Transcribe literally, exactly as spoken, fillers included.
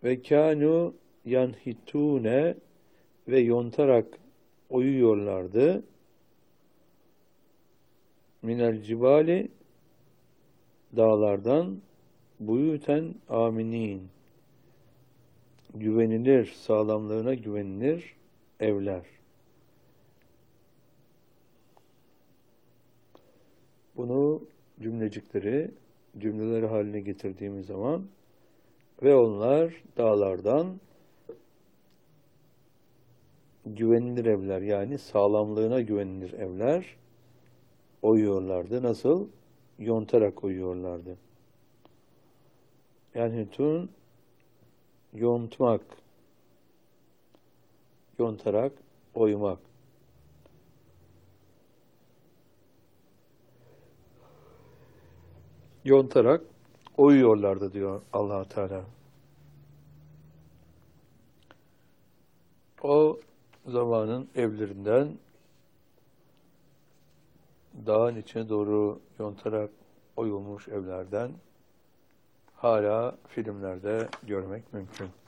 Ve kânû yanhitûne ve yontarak oyuyorlardı. Minel cibali dağlardan buyuten aminin güvenilir, sağlamlığına güvenilir evler. Bunu cümlecikleri cümleleri haline getirdiğimiz zaman ve onlar dağlardan güvenilir evler, yani sağlamlığına güvenilir evler oyuyorlardı. Nasıl? Yontarak oyuyorlardı. Yani tun yontmak, yontarak oymak. Yontarak oyuyorlardı diyor Allah Teala. O zamanın evlerinden dağın içine doğru yontarak oyulmuş evlerden hala filmlerde görmek mümkün.